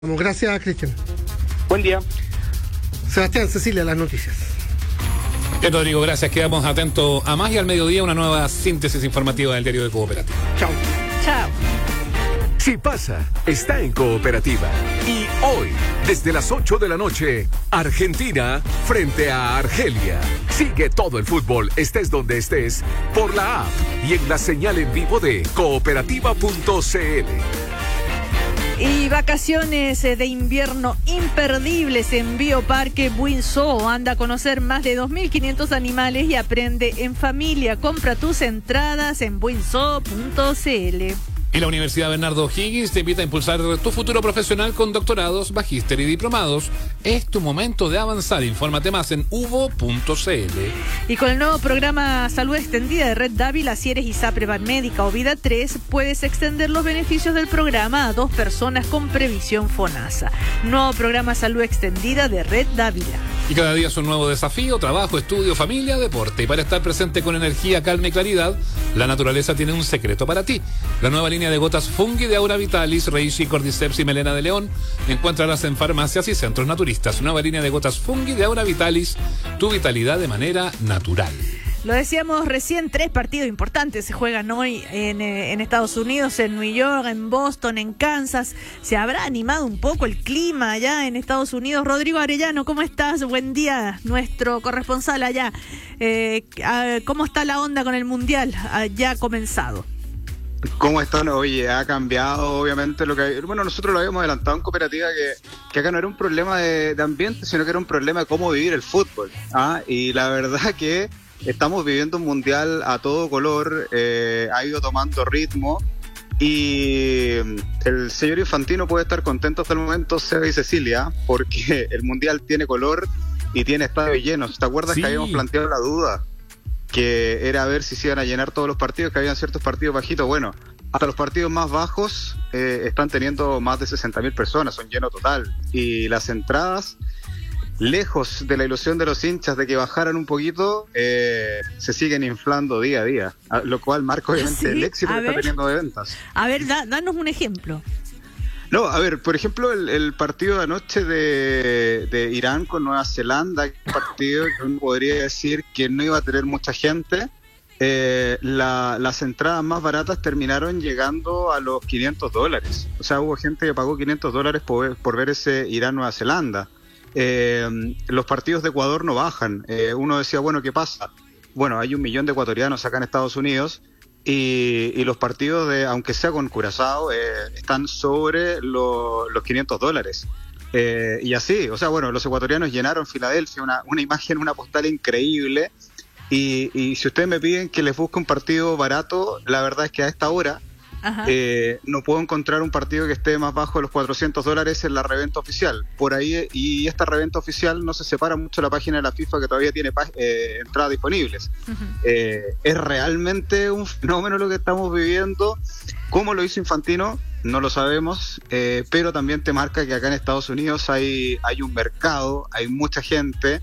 Gracias, Cristian. Buen día. Sebastián, Cecilia, las noticias. Bien, Rodrigo, gracias. Quedamos atentos a más y al mediodía una nueva síntesis informativa del diario de Cooperativa. Chao. Chao. Si pasa, está en Cooperativa. Y hoy, desde las 8 de la noche, Argentina frente a Argelia. Sigue todo el fútbol, estés donde estés, por la app y en la señal en vivo de cooperativa.cl. Y vacaciones de invierno imperdibles en Bioparque Buin Zoo. Anda a conocer más de 2.500 animales y aprende en familia. Compra tus entradas en buinzoo.cl. Y la Universidad Bernardo O'Higgins te invita a impulsar tu futuro profesional con doctorados, magíster y diplomados. Es tu momento de avanzar. Infórmate más en uvo.cl. Y con el nuevo programa Salud Extendida de Red Dávila, si eres ISAPRE Médica o Vida 3, puedes extender los beneficios del programa a 2 personas con previsión FONASA. Nuevo programa Salud Extendida de Red Dávila. Y cada día es un nuevo desafío: trabajo, estudio, familia, deporte. Y para estar presente con energía, calma y claridad, la naturaleza tiene un secreto para ti. La nueva línea de gotas Fungi de Aura Vitalis, Reishi, Cordyceps y Melena de León. Encuéntralas en farmacias y centros naturistas. Nueva línea de gotas Fungi de Aura Vitalis, tu vitalidad de manera natural. Lo decíamos recién, 3 partidos importantes se juegan hoy en Estados Unidos, en New York, en Boston, en Kansas. ¿Se habrá animado un poco el clima allá en Estados Unidos? Rodrigo Arellano, ¿cómo estás? Buen día, nuestro corresponsal allá. ¿Cómo está la onda con el Mundial? Ya ha comenzado. ¿Cómo están? Oye, ha cambiado obviamente lo que... Bueno, nosotros lo habíamos adelantado en Cooperativa, que acá no era un problema de ambiente, sino que era un problema de cómo vivir el fútbol. Y la verdad que estamos viviendo un mundial a todo color, ha ido tomando ritmo y el señor Infantino puede estar contento hasta el momento, Seba y Cecilia, porque el mundial tiene color y tiene estadios llenos. ¿Te acuerdas que habíamos planteado la duda? Que era ver si se iban a llenar todos los partidos, que habían ciertos partidos bajitos. Bueno, hasta los partidos más bajos están teniendo más de 60.000 personas, son lleno total. Y las entradas, lejos de la ilusión de los hinchas de que bajaran un poquito, se siguen inflando día a día, lo cual marca obviamente el éxito que está teniendo de ventas. A ver, danos un ejemplo. No, a ver, por ejemplo, el partido de anoche de Irán con Nueva Zelanda, un partido que uno podría decir que no iba a tener mucha gente. Las entradas más baratas terminaron llegando a los $500. O sea, hubo gente que pagó $500 por ver ese Irán-Nueva Zelanda. Los partidos de Ecuador no bajan. Uno decía, bueno, ¿qué pasa? Bueno, hay 1 millón de ecuatorianos acá en Estados Unidos. Y los partidos, aunque sea con Curazao, están sobre los $500. Y así, o sea, bueno, los ecuatorianos llenaron Filadelfia, una imagen, una postal increíble. Y si ustedes me piden que les busque un partido barato, la verdad es que a esta hora no puedo encontrar un partido que esté más bajo de los $400 en la reventa oficial. Por ahí, y esta reventa oficial no se separa mucho de la página de la FIFA, que todavía tiene entradas disponibles. Es realmente un fenómeno lo que estamos viviendo. ¿Cómo lo hizo Infantino? No lo sabemos, pero también te marca que acá en Estados Unidos hay un mercado, hay mucha gente.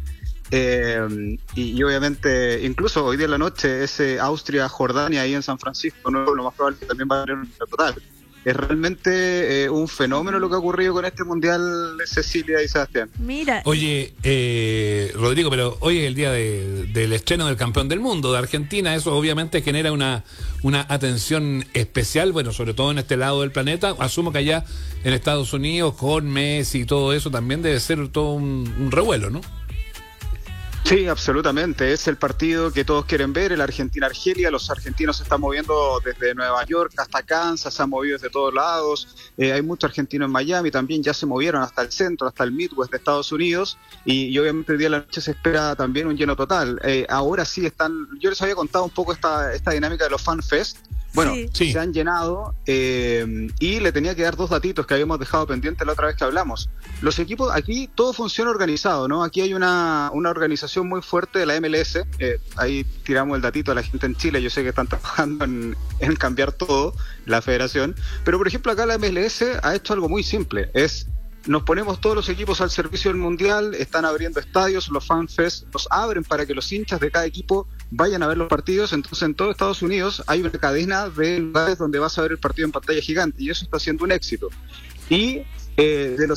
Y obviamente, incluso hoy día en la noche, ese Austria-Jordania ahí en San Francisco, no, lo más probable es que también va a tener un total. Es realmente un fenómeno lo que ha ocurrido con este mundial, Cecilia y Sebastián. Mira. Oye, Rodrigo, pero hoy es el día del estreno del campeón del mundo de Argentina. Eso obviamente genera una atención especial, bueno, sobre todo en este lado del planeta. Asumo que allá en Estados Unidos, con Messi y todo eso, también debe ser todo un revuelo, ¿no? Sí, absolutamente. Es el partido que todos quieren ver, el Argentina-Argelia. Los argentinos se están moviendo desde Nueva York hasta Kansas, se han movido desde todos lados. Hay muchos argentinos en Miami, también ya se movieron hasta el centro, hasta el Midwest de Estados Unidos. Y obviamente el día de la noche se espera también un lleno total. Ahora sí están... Yo les había contado un poco esta dinámica de los Fan Fest. Bueno, sí. Se han llenado y le tenía que dar 2 datitos que habíamos dejado pendientes la otra vez que hablamos. Los equipos, aquí todo funciona organizado, ¿no? Aquí hay una organización muy fuerte de la MLS. Ahí tiramos el datito a la gente en Chile. Yo sé que están trabajando en cambiar todo, la federación. Pero, por ejemplo, acá la MLS ha hecho algo muy simple. Nos ponemos todos los equipos al servicio del Mundial, están abriendo estadios, los FanFest los abren para que los hinchas de cada equipo vayan a ver los partidos. Entonces en todo Estados Unidos hay una cadena de lugares donde vas a ver el partido en pantalla gigante y eso está siendo un éxito. Y de los